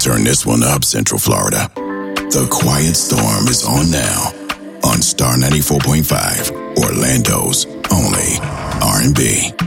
Turn this one up, Central Florida. The Quiet Storm is on now on Star 94.5, Orlando's only R&B.